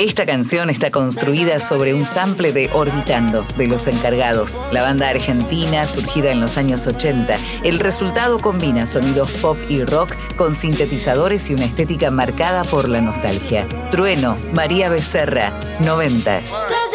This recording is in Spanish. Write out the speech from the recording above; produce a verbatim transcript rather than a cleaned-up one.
Esta canción está construida sobre un sample de Orbitando, de Los Encargados, la banda argentina surgida en los años ochenta. El resultado combina sonidos pop y rock con sintetizadores y una estética marcada por la nostalgia. Trueno, María Becerra, noventas.